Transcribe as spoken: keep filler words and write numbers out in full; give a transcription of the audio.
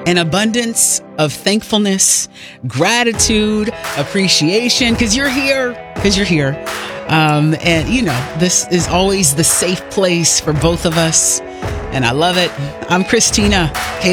an abundance of thankfulness, gratitude, appreciation, because you're here, because you're here. Um, and, you know, this is always the safe place for both of us. And I love it. I'm Christina. Hey,